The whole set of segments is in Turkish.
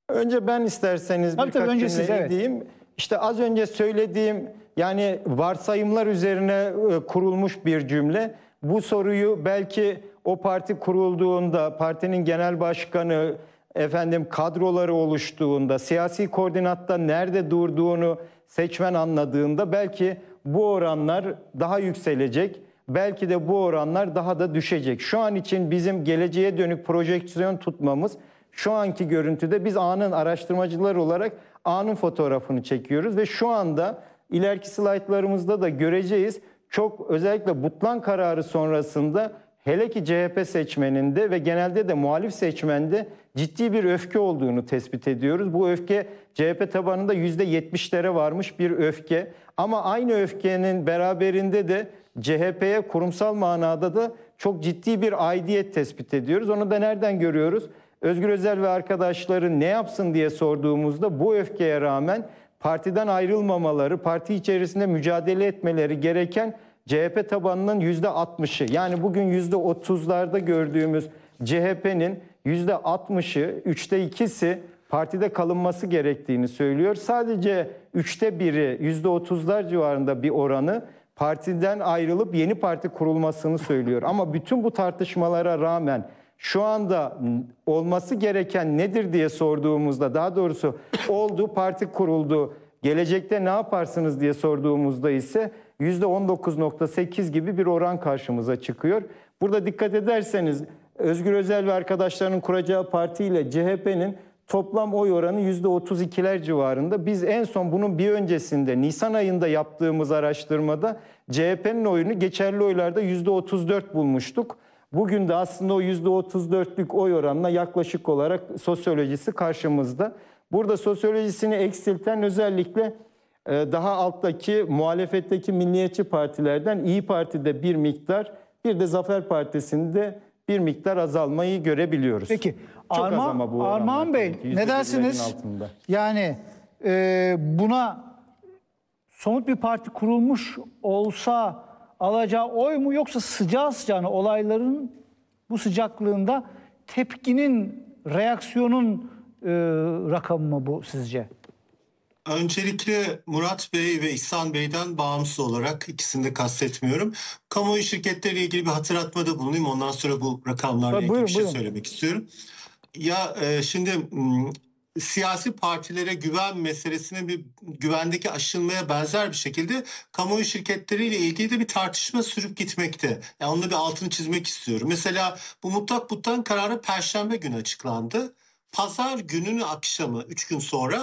Önce ben isterseniz Tabii, birkaç önce cümle siz, evet. edeyim. İşte az önce söylediğim yani varsayımlar üzerine kurulmuş bir cümle. Bu soruyu belki o parti kurulduğunda, partinin genel başkanı, kadroları oluştuğunda, siyasi koordinatta nerede durduğunu seçmen anladığında belki bu oranlar daha yükselecek. Belki de bu oranlar daha da düşecek. Şu an için bizim geleceğe dönük projeksiyon tutmamız, şu anki görüntüde biz anın araştırmacıları olarak anın fotoğrafını çekiyoruz ve şu anda ileriki slaytlarımızda da göreceğiz. Çok özellikle Butlan kararı sonrasında hele ki CHP seçmeninde ve genelde de muhalif seçmende ciddi bir öfke olduğunu tespit ediyoruz. Bu öfke CHP tabanında %70'lere varmış bir öfke. Ama aynı öfkenin beraberinde de CHP'ye kurumsal manada da çok ciddi bir aidiyet tespit ediyoruz. Onu da nereden görüyoruz? Özgür Özel ve arkadaşları ne yapsın diye sorduğumuzda bu öfkeye rağmen partiden ayrılmamaları, parti içerisinde mücadele etmeleri gereken CHP tabanının %60'ı. Yani bugün %30'larda gördüğümüz CHP'nin %60'ı, 3'te 2'si partide kalınması gerektiğini söylüyor. Sadece 3'te 1'i, %30'lar civarında bir oranı partiden ayrılıp yeni parti kurulmasını söylüyor. Ama bütün bu tartışmalara rağmen şu anda olması gereken nedir diye sorduğumuzda, daha doğrusu oldu, parti kuruldu, gelecekte ne yaparsınız diye sorduğumuzda ise %19.8 gibi bir oran karşımıza çıkıyor. Burada dikkat ederseniz Özgür Özel ve arkadaşlarının kuracağı parti ile CHP'nin toplam oy oranı %32'ler civarında. Biz en son bunun bir öncesinde Nisan ayında yaptığımız araştırmada CHP'nin oyunu geçerli oylarda %34 bulmuştuk. Bugün de aslında o %34'lük oy oranına yaklaşık olarak sosyolojisi karşımızda. Burada sosyolojisini eksilten özellikle daha alttaki muhalefetteki milliyetçi partilerden İyi Parti'de bir miktar, bir de Zafer Partisi'nde bir miktar azalmayı görebiliyoruz. Peki Çok az ama bu Armağan Bey ne dersiniz? Yani buna somut bir parti kurulmuş olsa alacağı oy mu, yoksa sıcağı sıcağına olayların bu sıcaklığında tepkinin, reaksiyonun rakamı mı bu sizce? Öncelikle Murat Bey ve İhsan Bey'den bağımsız olarak, ikisini de kastetmiyorum, kamuoyu şirketleriyle ilgili bir hatırlatmada bulunayım. Ondan sonra bu rakamlarla ilgili bir şey söylemek istiyorum. Şimdi siyasi partilere güven meselesine bir güvendeki aşılmaya benzer bir şekilde kamuoyu şirketleriyle ilgili de bir tartışma sürüp gitmekte. Yani onun da bir altını çizmek istiyorum. Mesela bu mutlak butlan kararı Perşembe günü açıklandı. Pazar gününün akşamı, 3 gün sonra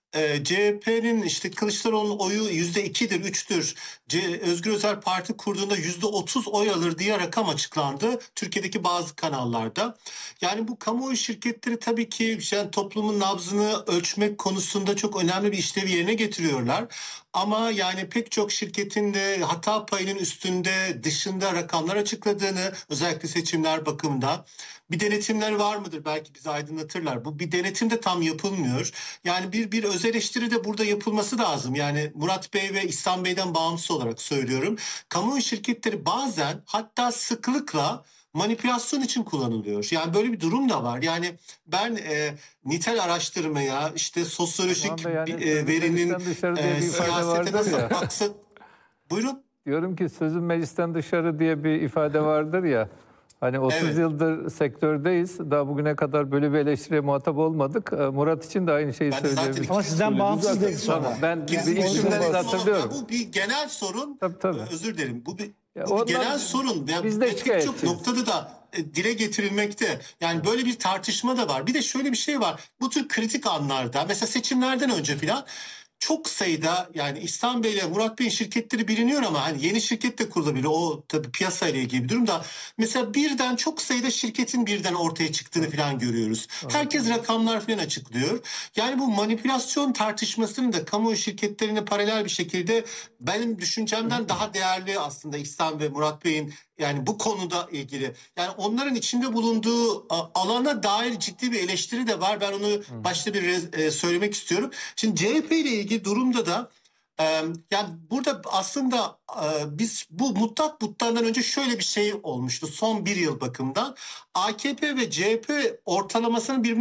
CHP'nin işte Kılıçdaroğlu'nun oyu %2'dir, 3'tür. Özgür Özel Parti kurduğunda %30 oy alır diye rakam açıklandı Türkiye'deki bazı kanallarda. Yani bu kamuoyu şirketleri tabii ki yani toplumun nabzını ölçmek konusunda çok önemli bir işlevi yerine getiriyorlar. Ama yani pek çok şirketin de hata payının üstünde, dışında rakamlar açıkladığını, özellikle seçimler bakımında. Bir denetimler var mıdır? Belki bizi aydınlatırlar. Bu bir denetim de tam yapılmıyor. Yani bir öz eleştiri de burada yapılması lazım. Yani Murat Bey ve İhsan Bey'den bağımsız olarak söylüyorum. Kamuoyu şirketleri bazen, hatta sıklıkla manipülasyon için kullanılıyor. Yani böyle bir durum da var. Yani ben nitel araştırmaya, işte sosyolojik verinin siyasete nasıl aksa... Buyurun. Diyorum ki sözün meclisten dışarı diye bir ifade vardır ya. Hani 30 yıldır sektördeyiz. Daha bugüne kadar böyle bir eleştiriye muhatap olmadık. Murat için de aynı şeyi söyleyebilirim. Ama sizden bağımsız dedi sonra. Tamam, ben bir isimleri hatırlıyorum. Bu bir genel sorun. Tabii. Özür dilerim. Bu bir genel sorun. Biz de pek çok noktada da dile getirilmekte. Yani böyle bir tartışma da var. Bir de şöyle bir şey var. Bu tür kritik anlarda, mesela seçimlerden önce filan, çok sayıda, yani İhsan Bey ile Murat Bey'in şirketleri biliniyor ama hani yeni şirket de kurulabilir. O tabii piyasayla ilgili bir durum da. Mesela birden çok sayıda şirketin birden ortaya çıktığını falan görüyoruz. Herkes rakamlar falan açıklıyor. Yani bu manipülasyon tartışmasının da kamuoyu şirketlerine paralel bir şekilde benim düşüncemden daha değerli aslında İhsan ve Murat Bey'in yani bu konuda ilgili. Yani onların içinde bulunduğu alana dair ciddi bir eleştiri de var. Ben onu başta bir söylemek istiyorum. Şimdi CHP ile ilgili durumda da yani burada aslında biz bu mutlak butlandan önce şöyle bir şey olmuştu. Son bir yıl bakımından AKP ve CHP ortalamasının birbirine